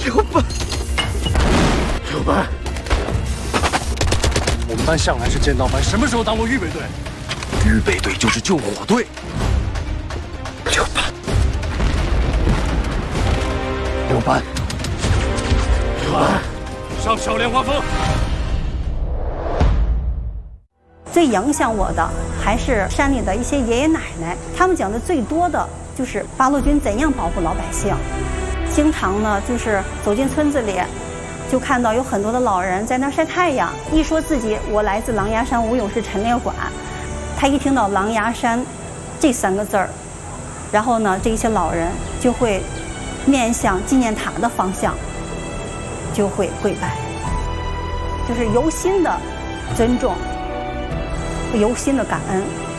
刘班，刘班，我们班向来是剑道班，什么时候当过预备队？预备队就是救火队。刘班，刘班，刘班，上少莲花峰。 最影响我的还是山里的一些爷爷奶奶，他们讲的最多的就是八路军怎样保护老百姓。经常呢，就是走进村子里，就看到有很多的老人在那儿晒太阳。一说自己我来自狼牙山武勇士陈列馆，他一听到狼牙山这3个字儿，然后呢，这些老人就会面向纪念塔的方向，就会跪拜，就是由心的尊重，由心的感恩。